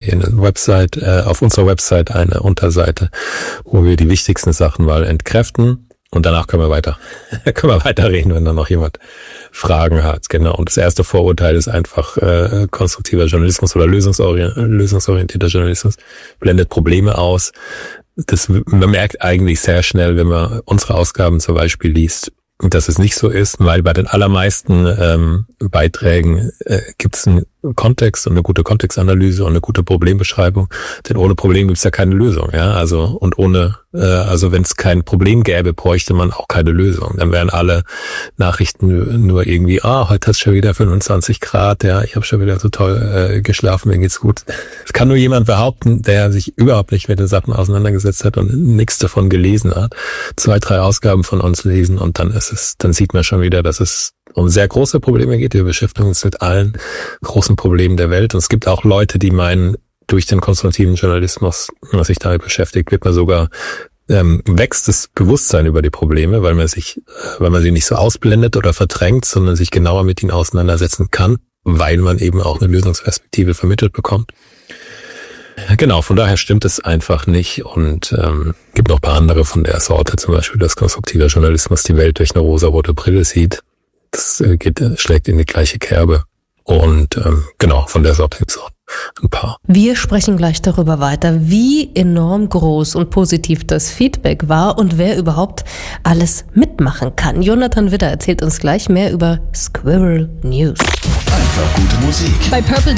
hier eine Website, auf unserer Website eine Unterseite, wo wir die wichtigsten Sachen mal entkräften. Und danach können wir weiterreden, wenn dann noch jemand Fragen hat. Genau. Und das erste Vorurteil ist einfach, konstruktiver Journalismus oder lösungsorientierter Journalismus blendet Probleme aus. Man merkt eigentlich sehr schnell, wenn man unsere Ausgaben zum Beispiel liest, dass es nicht so ist, weil bei den allermeisten Beiträgen gibt es einen Kontext und eine gute Kontextanalyse und eine gute Problembeschreibung. Denn ohne Problem gibt es ja keine Lösung, ja. Also wenn es kein Problem gäbe, bräuchte man auch keine Lösung. Dann wären alle Nachrichten nur irgendwie, heute hat es schon wieder 25 Grad, ja, ich habe schon wieder so toll geschlafen, mir geht's gut. Das kann nur jemand behaupten, der sich überhaupt nicht mit den Sachen auseinandergesetzt hat und nichts davon gelesen hat. 2, 3 Ausgaben von uns lesen und dann sieht man schon wieder, dass es um sehr große Probleme geht. Wir beschäftigen uns mit allen großen Problemen der Welt. Und es gibt auch Leute, die meinen, durch den konstruktiven Journalismus, was sich damit beschäftigt, wird man sogar wächst das Bewusstsein über die Probleme, weil man sie nicht so ausblendet oder verdrängt, sondern sich genauer mit ihnen auseinandersetzen kann, weil man eben auch eine Lösungsperspektive vermittelt bekommt. Genau, von daher stimmt es einfach nicht und gibt noch ein paar andere von der Sorte, zum Beispiel, dass konstruktiver Journalismus die Welt durch eine rosarote Brille sieht. Das schlägt in die gleiche Kerbe und genau, von der Sorte gibt es auch ein paar. Wir sprechen gleich darüber weiter, wie enorm groß und positiv das Feedback war und wer überhaupt alles mitmachen kann. Jonathan Widder erzählt uns gleich mehr über Squirrel News. Einfach gute Musik. Bei Purple